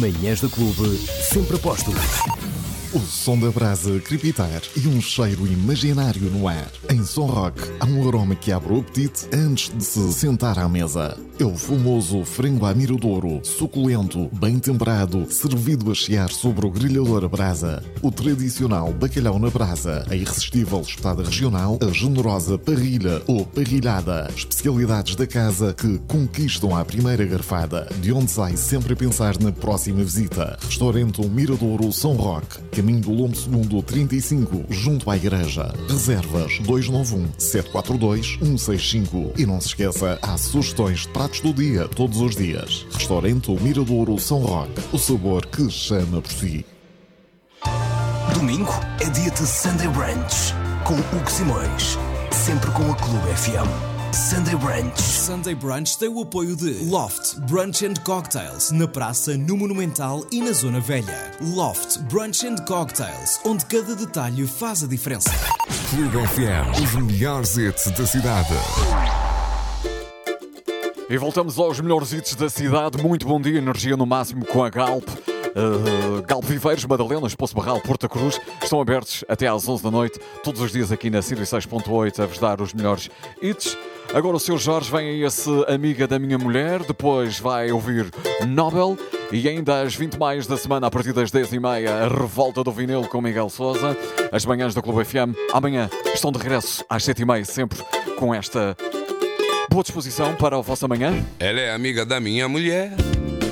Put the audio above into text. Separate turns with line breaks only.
Manhãs da Clube, sempre a postos.
O som da brasa a crepitar e um cheiro imaginário no ar. Em Som Rock, há um aroma que abre o apetite antes de se sentar à mesa. É o famoso frango à miradouro, suculento, bem temperado, servido a chiar sobre o grelhador a brasa. O tradicional bacalhau na brasa, a irresistível espetada regional, a generosa parrilha ou parrilhada. Especialidades da casa que conquistam à primeira garfada, de onde sai sempre a pensar na próxima visita. Restaurante Miradouro Som Rock, caminho do Lombo Segundo 35, junto à igreja. Reservas 291-742-165. E não se esqueça, há sugestões de pratos do dia, todos os dias. Restaurante Miradouro Som Rock, o sabor que chama por si.
Domingo é dia de Sunday Brunch, com Hugo Simões, sempre com a Clube FM. Sunday Brunch.
Sunday Brunch tem o apoio de Loft Brunch and Cocktails, na praça, no Monumental e na Zona Velha. Loft Brunch and Cocktails, onde cada detalhe faz a diferença.
Clube FM, os melhores hits da cidade.
E voltamos aos melhores hits da cidade. Muito bom dia, energia no máximo com a Galp. Galp Viveiros, Madalenas, Poço Barral, Porta Cruz estão abertos até às 11 da noite, todos os dias aqui na 106.8 a vos dar os melhores hits. Agora o seu Jorge vem a esse Amiga da Minha Mulher, depois vai ouvir Nobel e ainda às 20 mais da semana, a partir das 10h30, a Revolta do Vinil com Miguel Sousa. As manhãs da Clube FM amanhã estão de regresso às 7h30, sempre com esta boa disposição para a vossa manhã.
Ela é amiga da minha mulher.